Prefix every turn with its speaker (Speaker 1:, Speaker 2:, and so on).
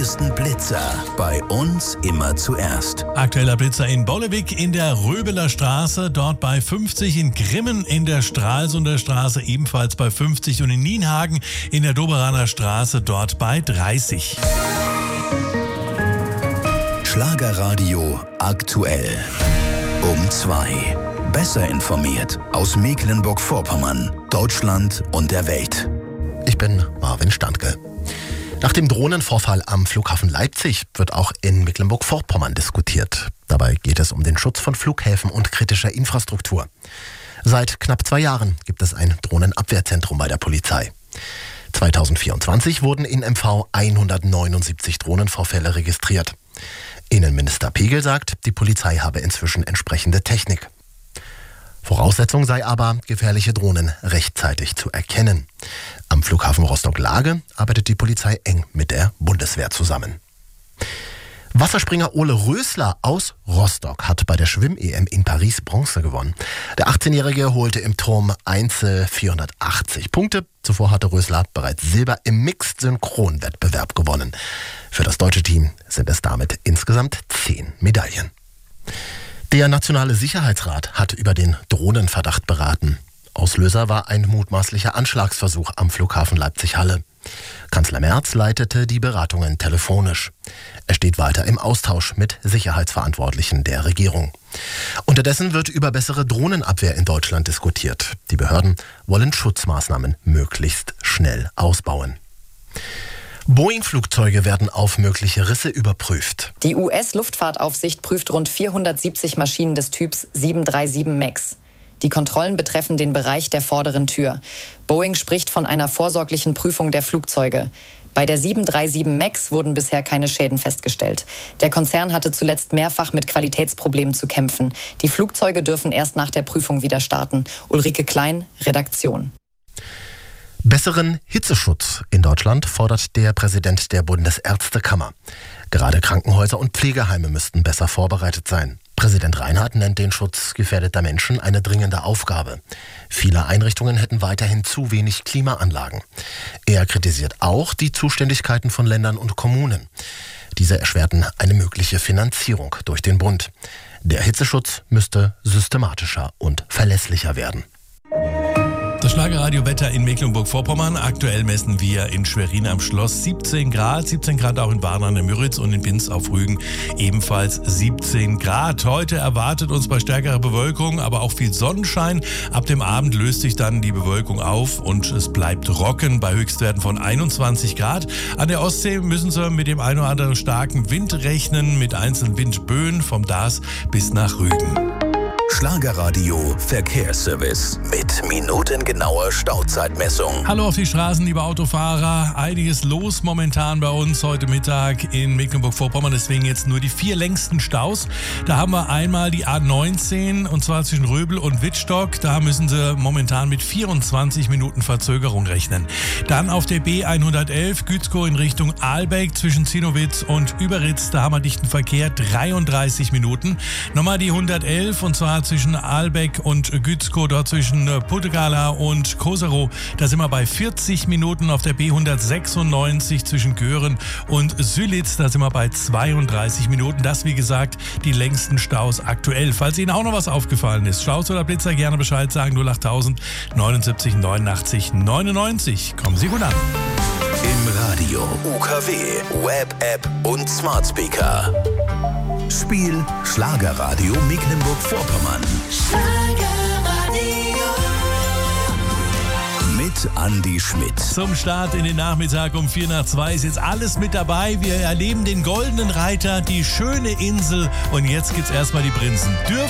Speaker 1: neuesten Blitzer bei uns immer zuerst.
Speaker 2: Aktueller Blitzer in Bollewig in der Röbeler Straße, dort bei 50, in Grimmen in der Stralsunder Straße ebenfalls bei 50 und in Nienhagen in der Doberaner Straße dort bei 30.
Speaker 1: Schlagerradio aktuell. Um 2. Besser informiert aus Mecklenburg-Vorpommern, Deutschland und der Welt.
Speaker 3: Ich bin Marvin Standke. Nach dem Drohnenvorfall am Flughafen Leipzig wird auch in Mecklenburg-Vorpommern diskutiert. Dabei geht es um den Schutz von Flughäfen und kritischer Infrastruktur. Seit knapp 2 Jahren gibt es ein Drohnenabwehrzentrum bei der Polizei. 2024 wurden in MV 179 Drohnenvorfälle registriert. Innenminister Pegel sagt, die Polizei habe inzwischen entsprechende Technik. Voraussetzung sei aber, gefährliche Drohnen rechtzeitig zu erkennen. Am Flughafen Rostock-Lage arbeitet die Polizei eng mit der Bundeswehr zusammen. Wasserspringer Ole Rösler aus Rostock hat bei der Schwimm-EM in Paris Bronze gewonnen. Der 18-Jährige holte im Turm Einzel 480 Punkte. Zuvor hatte Rösler bereits Silber im Mixed-Synchron-Wettbewerb gewonnen. Für das deutsche Team sind es damit insgesamt 10 Medaillen. Der Nationale Sicherheitsrat hat über den Drohnenverdacht beraten. Auslöser war ein mutmaßlicher Anschlagsversuch am Flughafen Leipzig-Halle. Kanzler Merz leitete die Beratungen telefonisch. Er steht weiter im Austausch mit Sicherheitsverantwortlichen der Regierung. Unterdessen wird über bessere Drohnenabwehr in Deutschland diskutiert. Die Behörden wollen Schutzmaßnahmen möglichst schnell ausbauen. Boeing-Flugzeuge werden auf mögliche Risse überprüft.
Speaker 4: Die US-Luftfahrtaufsicht prüft rund 470 Maschinen des Typs 737 MAX. Die Kontrollen betreffen den Bereich der vorderen Tür. Boeing spricht von einer vorsorglichen Prüfung der Flugzeuge. Bei der 737 MAX wurden bisher keine Schäden festgestellt. Der Konzern hatte zuletzt mehrfach mit Qualitätsproblemen zu kämpfen. Die Flugzeuge dürfen erst nach der Prüfung wieder starten. Ulrike Klein, Redaktion.
Speaker 3: Besseren Hitzeschutz in Deutschland fordert der Präsident der Bundesärztekammer. Gerade Krankenhäuser und Pflegeheime müssten besser vorbereitet sein. Präsident Reinhardt nennt den Schutz gefährdeter Menschen eine dringende Aufgabe. Viele Einrichtungen hätten weiterhin zu wenig Klimaanlagen. Er kritisiert auch die Zuständigkeiten von Ländern und Kommunen. Diese erschwerten eine mögliche Finanzierung durch den Bund. Der Hitzeschutz müsste systematischer und verlässlicher werden.
Speaker 2: Das Schlagerradio-Wetter in Mecklenburg-Vorpommern. Aktuell messen wir in Schwerin am Schloss 17 Grad. 17 Grad auch in Warna an der Müritz und in Binz auf Rügen ebenfalls 17 Grad. Heute erwartet uns bei stärkerer Bewölkung, aber auch viel Sonnenschein. Ab dem Abend löst sich dann die Bewölkung auf und es bleibt trocken bei Höchstwerten von 21 Grad. An der Ostsee müssen Sie mit dem ein oder anderen starken Wind rechnen, mit einzelnen Windböen vom Daas bis nach Rügen.
Speaker 1: Schlagerradio Verkehrsservice mit minutengenauer Stauzeitmessung.
Speaker 2: Hallo auf die Straßen, liebe Autofahrer. Einiges los momentan bei uns heute Mittag in Mecklenburg-Vorpommern. Deswegen jetzt nur die 4 längsten Staus. Da haben wir einmal die A19 und zwar zwischen Röbel und Wittstock. Da müssen Sie momentan mit 24 Minuten Verzögerung rechnen. Dann auf der B111 Gützkow in Richtung Ahlbeck zwischen Zinnowitz und Überritz. Da haben wir dichten Verkehr, 33 Minuten. Nochmal die 111 und zwar zwischen Ahlbeck und Gützkow, dort zwischen Puttgala und Koserow. Da sind wir bei 40 Minuten. Auf der B196 zwischen Göhren und Sülitz, da sind wir bei 32 Minuten. Das, wie gesagt, die längsten Staus aktuell. Falls Ihnen auch noch was aufgefallen ist, Staus oder Blitzer, gerne Bescheid sagen. 08000 79 89 99. Kommen Sie gut an.
Speaker 1: Im Radio, UKW, Web, App und Smart Speaker. Spiel Schlagerradio Mecklenburg-Vorpommern. Schlagerradio. Mit Andi Schmidt.
Speaker 2: Zum Start in den Nachmittag um 1:45 ist jetzt alles mit dabei. Wir erleben den Goldenen Reiter, die schöne Insel und jetzt gibt's erstmal die Prinzen. Dürfen